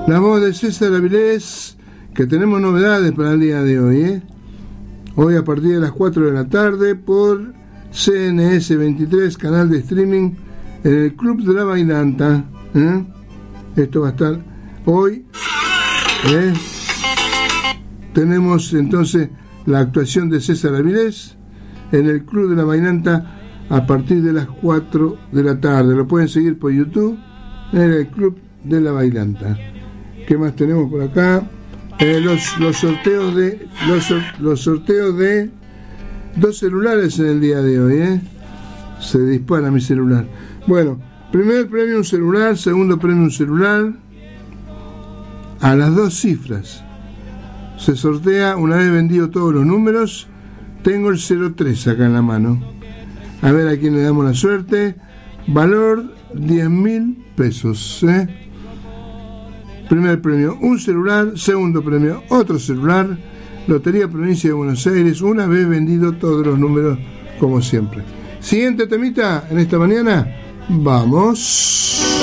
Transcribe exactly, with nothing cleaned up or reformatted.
La voz de César Avilés, que tenemos novedades para el día de hoy, ¿eh? Hoy a partir de las cuatro de la tarde por C N S veintitrés, canal de streaming, en el Club de la Bailanta, ¿eh? Esto va a estar hoy, ¿eh? Tenemos entonces la actuación de César Avilés en el Club de la Bailanta a partir de las cuatro de la tarde. Lo pueden seguir por YouTube en el Club de la Bailanta. ¿Qué más tenemos por acá? Eh, los, los sorteos de los, los sorteos de dos celulares en el día de hoy, ¿eh? Se dispara mi celular. Bueno, primer premio un celular, segundo premio un celular a las dos cifras. Se sortea una vez vendido todos los números. Tengo el cero tres acá en la mano. A ver a quién le damos la suerte. Valor diez mil pesos, ¿eh? Primer premio un celular, segundo premio otro celular. Lotería Provincia de Buenos Aires, una vez vendido todos los números, como siempre. Siguiente temita en esta mañana. Vamos.